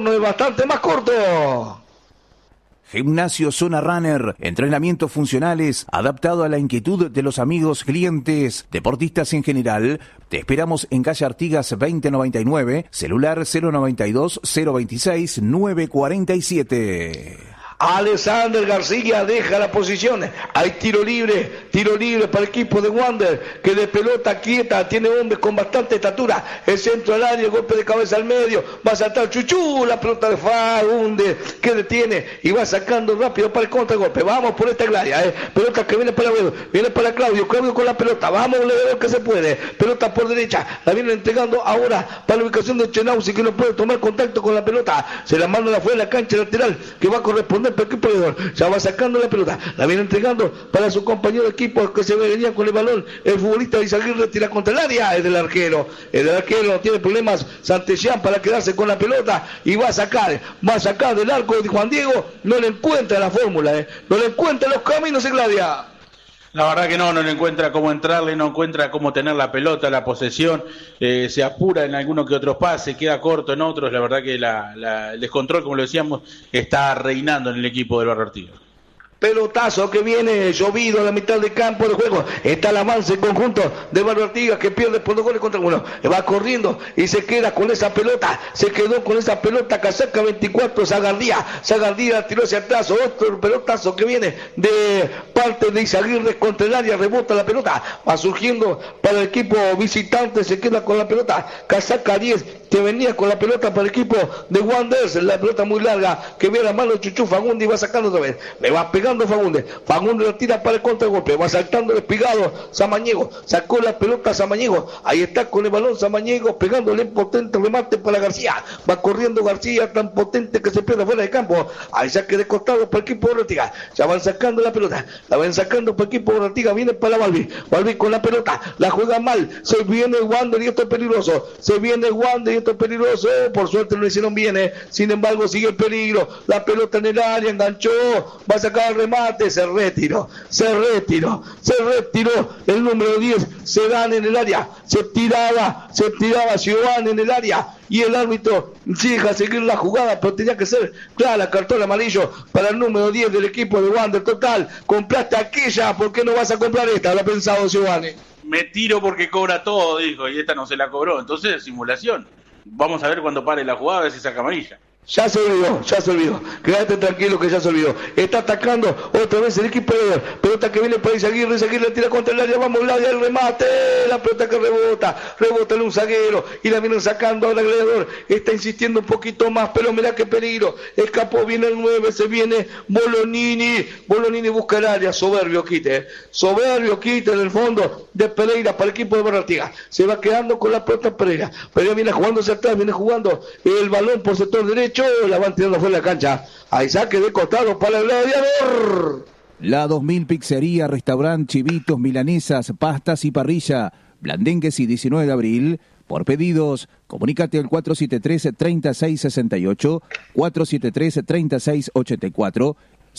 retorno es bastante más corto. Gimnasio Zona Runner, entrenamientos funcionales adaptado a la inquietud de los amigos, clientes, deportistas en general. Te esperamos en calle Artigas 2099, celular 092-026-947. Alexander García deja la posición. Hay tiro libre para el equipo de Wander, que de pelota quieta tiene hombres con bastante estatura. El centro al área, el golpe de cabeza al medio. Va a saltar Chuchu, la pelota de Fagundes, que detiene y va sacando rápido para el contragolpe. Vamos por esta Gladia, pelota que viene para Claudio con la pelota. Vamos, Levedor, que se puede. Pelota por derecha, la viene entregando ahora para la ubicación de Chenauzi, que no puede tomar contacto con la pelota. Se la manda afuera de la cancha lateral, que va a corresponder para el equipo de Levedor. Ya va sacando la pelota, la viene entregando para su compañero de equipo, que se venía con el balón. El futbolista Izaguirre tira contra el área. El del arquero no tiene problemas. Santillán para quedarse con la pelota y va a sacar del arco de Juan Diego. No le encuentra la fórmula, no le encuentra los caminos en Gladia. La verdad que no le encuentra cómo entrarle, no encuentra cómo tener la pelota, la posesión, se apura en alguno que otro pase, queda corto en otros. La verdad que el descontrol, como lo decíamos, está reinando en el equipo del Barrio Artigas. Pelotazo que viene llovido a la mitad del campo de juego. Está el avance conjunto de Barrio Artigas, que pierde por 2 goles contra 1. Va corriendo y se queda con esa pelota. Se quedó con esa pelota. Casaca 24, Zagardía tiró hacia atrás. Otro pelotazo que viene de parte de Izaguirre contra el área. Rebota la pelota. Va surgiendo para el equipo visitante. Se queda con la pelota. Casaca 10, que venía con la pelota para el equipo de Wanderers. La pelota muy larga que viene a mano de Chuchu Fagundes y va sacando otra vez. Le va pegando Fagundes lo tira para el contragolpe, va saltando despegado Samaniego, sacó la pelota Samaniego, ahí está con el balón Samaniego, pegándole potente remate para García, va corriendo García tan potente que se pierde fuera de campo, ahí saque de costado para el equipo de Ortiga, ya van sacando la pelota, la van sacando para el equipo de Ortiga, viene para Balbi con la pelota, la juega mal, se viene Wander y esto es peligroso, por suerte no lo hicieron bien, sin embargo sigue el peligro, la pelota en el área, enganchó, va a sacar el remate, se retiró, el número 10, se dan en el área, se tiraba Giovanni en el área, y el árbitro llega a seguir la jugada, pero tenía que ser clara, cartón amarillo para el número 10 del equipo de Wander. Total, compraste aquella, ¿por qué no vas a comprar esta? Lo ha pensado Giovanni. Me tiro porque cobra todo, dijo, y esta no se la cobró, entonces simulación. Vamos a ver cuando pare la jugada, a ver si saca amarilla. Ya se olvidó. Quédate tranquilo que ya se olvidó. Está atacando otra vez el equipo de pelota que viene para Izaguirre tira contra el área, vamos Gladia, el remate, la pelota que rebota en un zaguero y la vienen sacando al Gladiador. Está insistiendo un poquito más, pero mirá qué peligro. Escapó, viene el 9, se viene Bolonini busca el área, soberbio quite en el fondo de Pereira para el equipo de Barrio Artigas. Se va quedando con la pelota Pereira viene jugando hacia atrás, viene jugando el balón por sector derecho, la van tirando fuera de la cancha. Ahí saque de costado para el Gladiador. La 2000 Pizzería, Restaurant, Chivitos, Milanesas, Pastas y Parrilla. Blandengues y 19 de abril. Por pedidos, comunícate al 473-3668, 473-3684,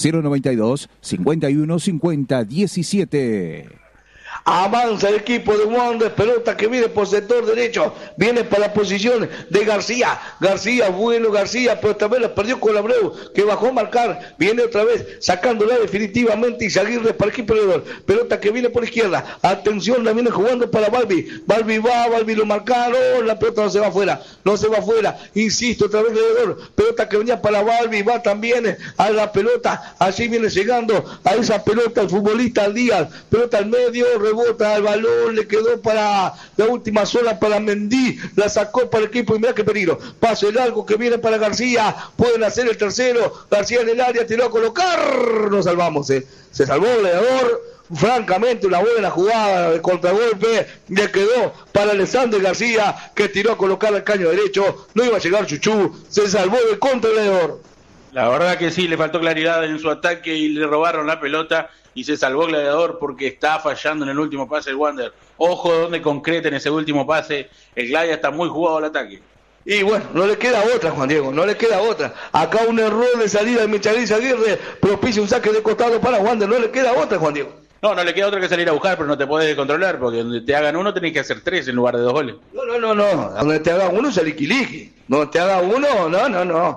092-5150-17. Avanza el equipo de Wander, pelota que viene por sector derecho, viene para la posición de García, pero esta vez la perdió con Abreu, que bajó a marcar, viene otra vez sacándola definitivamente Izaguirre para el equipo de Levedor, pelota que viene por izquierda, atención, la viene jugando para Balbi lo marcaron, la pelota no se va afuera, insisto, otra vez Levedor, pelota que venía para Balbi, va también a la pelota, allí viene llegando a esa pelota el futbolista Díaz, pelota al medio, rebota el balón, le quedó para la última zona para Mendy, la sacó para el equipo y mira qué peligro, pase largo que viene para García, pueden hacer el tercero, García en el área, tiró a colocar, nos salvamos, se salvó el Gladiador, francamente una buena jugada de contragolpe, le quedó para Alexander García, que tiró a colocar al caño derecho, no iba a llegar Chuchu, se salvó del contra el Gladiador. La verdad que sí, le faltó claridad en su ataque y le robaron la pelota y se salvó el Gladiador porque está fallando en el último pase el Wander. Ojo donde concreta en ese último pase, el Gladia está muy jugado al ataque. Y bueno, no le queda otra, Juan Diego, Acá un error de salida de Michalín Izaguirre propicia un saque de costado para Wander, no le queda otra, Juan Diego. No le queda otra que salir a buscar, pero no te puedes controlar, porque donde te hagan uno tenés que hacer 3 en lugar de 2 goles. No, donde te hagan uno es el liqui. Donde te haga uno, no.